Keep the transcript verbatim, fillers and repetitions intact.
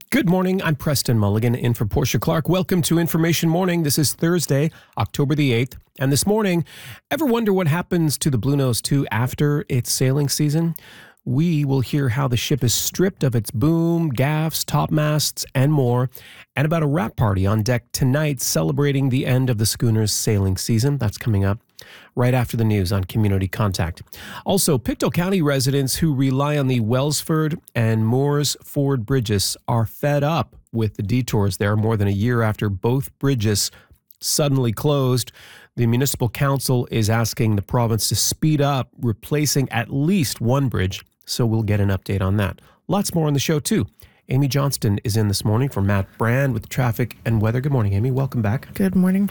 Good morning. I'm Preston Mulligan in for Portia Clark. Welcome to Information Morning. This is Thursday, October the eighth. And this morning, ever wonder what happens to the Bluenose two after its sailing season? We will hear how the ship is stripped of its boom, gaffs, topmasts, and more, and about a wrap party on deck tonight celebrating the end of the schooner's sailing season. That's coming up right after the news on Community Contact. Also, Pictou County residents who rely on the Wellsford and Moores Ford bridges are fed up with the detours there more than a year after both bridges suddenly closed. The municipal council is asking the province to speed up replacing at least one bridge, so we'll get an update on that. Lots more on the show, too. Amy Johnston is in this morning for Matt Brand with traffic and weather. Good morning, Amy. Welcome back. Good morning.